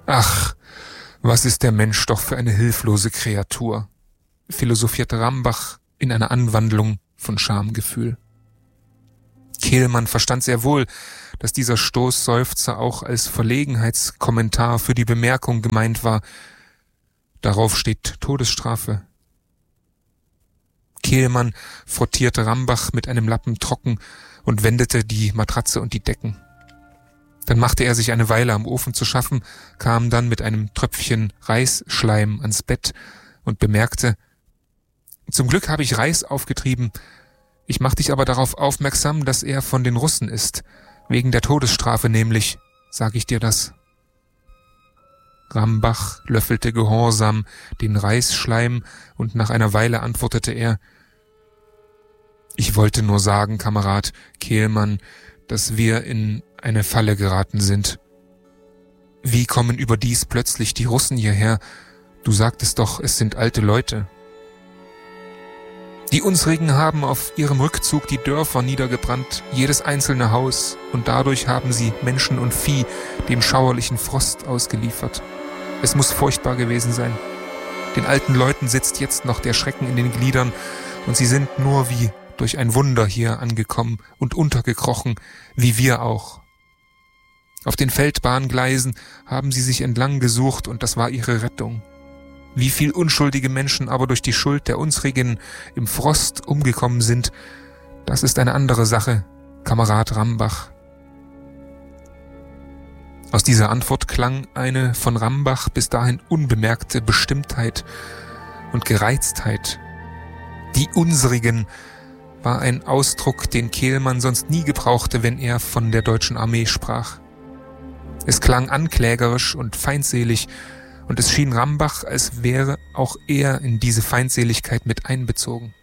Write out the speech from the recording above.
Ach, was ist der Mensch doch für eine hilflose Kreatur, philosophierte Rambach in einer Anwandlung von Schamgefühl. Kehlmann verstand sehr wohl, dass dieser Stoßseufzer auch als Verlegenheitskommentar für die Bemerkung gemeint war. Darauf steht Todesstrafe. Kehlmann frottierte Rambach mit einem Lappen trocken und wendete die Matratze und die Decken. Dann machte er sich eine Weile am Ofen zu schaffen, kam dann mit einem Tröpfchen Reisschleim ans Bett und bemerkte: »Zum Glück habe ich Reis aufgetrieben. Ich mach dich aber darauf aufmerksam, dass er von den Russen ist. Wegen der Todesstrafe nämlich, sag ich dir das.« Rambach löffelte gehorsam den Reisschleim und nach einer Weile antwortete er: »Ich wollte nur sagen, Kamerad Kehlmann, dass wir in eine Falle geraten sind. Wie kommen überdies plötzlich die Russen hierher? Du sagtest doch, es sind alte Leute.« »Die unsrigen haben auf ihrem Rückzug die Dörfer niedergebrannt, jedes einzelne Haus, und dadurch haben sie Menschen und Vieh dem schauerlichen Frost ausgeliefert. Es muss furchtbar gewesen sein. Den alten Leuten sitzt jetzt noch der Schrecken in den Gliedern, und sie sind nur wie durch ein Wunder hier angekommen und untergekrochen, wie wir auch. Auf den Feldbahngleisen haben sie sich entlang gesucht, und das war ihre Rettung. Wie viel unschuldige Menschen aber durch die Schuld der unsrigen im Frost umgekommen sind, das ist eine andere Sache, Kamerad Rambach.« Aus dieser Antwort klang eine von Rambach bis dahin unbemerkte Bestimmtheit und Gereiztheit. Die unsrigen war ein Ausdruck, den Kehlmann sonst nie gebrauchte, wenn er von der deutschen Armee sprach. Es klang anklägerisch und feindselig, und es schien Rambach, als wäre auch er in diese Feindseligkeit mit einbezogen.